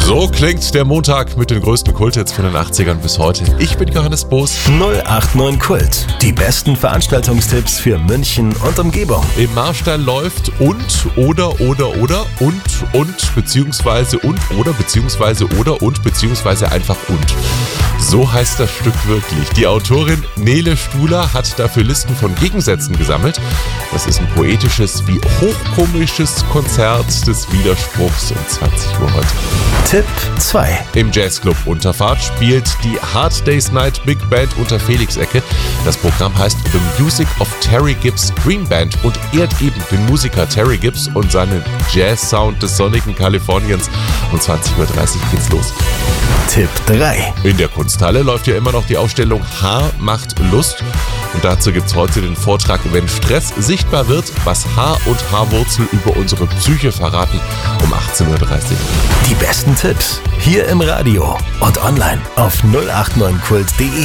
So klingt der Montag mit den größten Kulthits von den 80ern bis heute. Ich bin Johannes Boos. 089 Kult. Die besten Veranstaltungstipps für München und Umgebung. Im Marstall läuft oder beziehungsweise einfach und. So heißt das Stück wirklich. Die Autorin Nele Stuhler hat dafür Listen von Gegensätzen gesammelt. Das ist ein poetisches wie hochkomisches Konzert des Widerspruchs um 20 Uhr heute. Tipp 2. Im Jazzclub Unterfahrt spielt die Hard Day's Night Big Band unter Felix-Ecke. Das Programm heißt The Music of Terry Gibbs Dream Band und ehrt eben den Musiker Terry Gibbs und seinen Jazz-Sound des sonnigen Kaliforniens. Um 20.30 Uhr geht's los. Tipp 3. In der Kunsthalle läuft ja immer noch die Ausstellung Haar macht Lust. Und dazu gibt's heute den Vortrag Wenn Stress sichtbar wird, was Haar und Haarwurzel über unsere Psyche verraten, um 18.30 Uhr. Die besten Tipps hier im Radio und online auf 089kult.de.